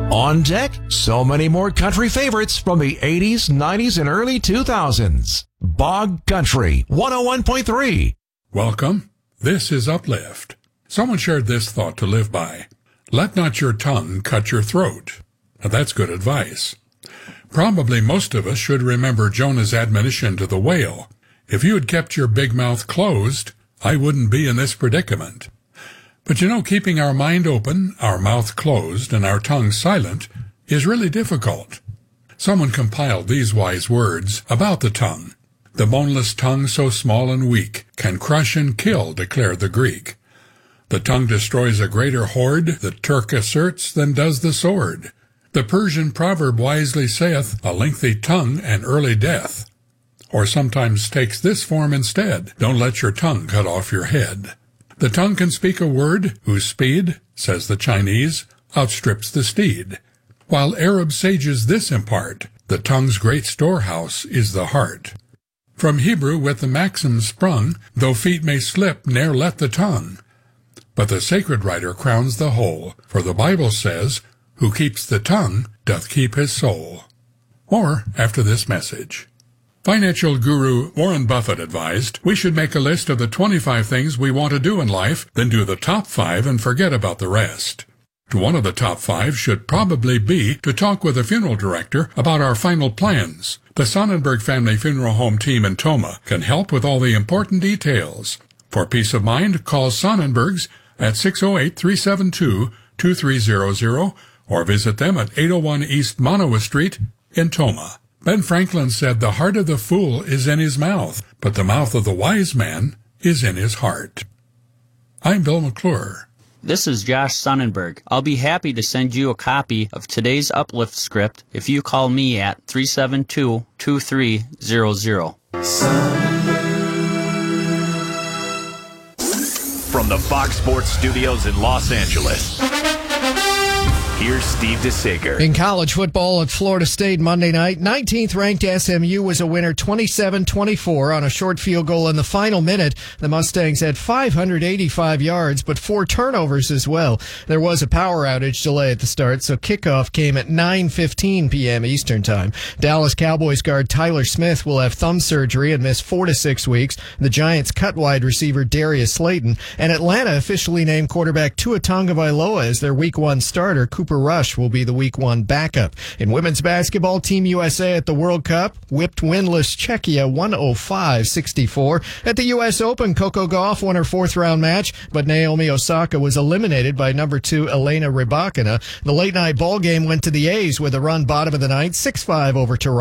On deck, so many more country favorites from the 80s, 90s, and early 2000s. Bog Country 101.3. Welcome. This is Uplift. Someone shared this thought to live by. Let not your tongue cut your throat. Now, that's good advice. Probably most of us should remember Jonah's admonition to the whale. If you had kept your big mouth closed, I wouldn't be in this predicament. But you know, keeping our mind open, our mouth closed, and our tongue silent is really difficult. Someone compiled these wise words about the tongue. The boneless tongue, so small and weak, can crush and kill, declared the Greek. The tongue destroys a greater horde, the Turk asserts, than does the sword. The Persian proverb wisely saith, a lengthy tongue and early death. Or sometimes takes this form instead, don't let your tongue cut off your head. The tongue can speak a word whose speed, says the Chinese, outstrips the steed. While Arab sages this impart, the tongue's great storehouse is the heart. From Hebrew with the maxim sprung, though feet may slip, ne'er let the tongue. But the sacred writer crowns the whole, for the Bible says, who keeps the tongue doth keep his soul. Or, after this message. Financial guru Warren Buffett advised we should make a list of the 25 things we want to do in life, then do the top 5 and forget about the rest. One of the top 5 should probably be to talk with a funeral director about our final plans. The Sonnenberg Family Funeral Home team in Toma can help with all the important details. For peace of mind, call Sonnenbergs at 608-372-2300 or visit them at 801 East Manoa Street in Toma. Ben Franklin said, the heart of the fool is in his mouth, but the mouth of the wise man is in his heart. I'm Bill McClure. This is Josh Sonnenberg. I'll be happy to send you a copy of today's Uplift script if you call me at 372-2300. From the Fox Sports Studios in Los Angeles, here's Steve DeSager. In college football at Florida State Monday night, 19th ranked SMU was a winner 27-24 on a short field goal in the final minute. The Mustangs had 585 yards, but 4 turnovers as well. There was a power outage delay at the start, so kickoff came at 9:15 p.m. Eastern Time. Dallas Cowboys guard Tyler Smith will have thumb surgery and miss 4 to 6 weeks. The Giants cut wide receiver Darius Slayton, and Atlanta officially named quarterback Tua Tagovailoa as their Week 1 starter. Cooper Rush will be the Week 1 backup. In women's basketball, Team USA at the World Cup whipped winless Czechia 105-64. At the U.S. Open, Coco Gauff won her 4th-round match, but Naomi Osaka was eliminated by number 2 Elena Rybakina. The late-night ball game went to the A's with a run bottom of the ninth, 6-5 over Toronto.